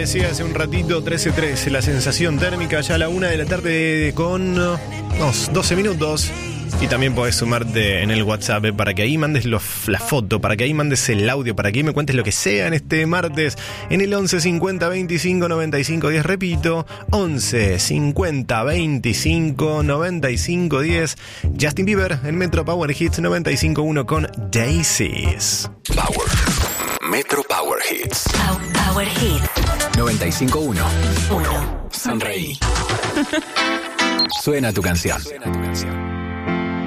decía hace un ratito, 13:13, la sensación térmica ya a la 1 de la tarde con 12 minutos. Y también podés sumarte en el WhatsApp para que ahí mandes la foto, para que ahí mandes el audio, para que ahí me cuentes lo que sea en este martes en el 11 50 25 95 10. Repito, 11 50 25 95 10. Justin Bieber en Metro Power Hits 95.1 con Daisies. Power. Metro Power Hits. Power Hits 95.1. Sonreí. Suena tu canción.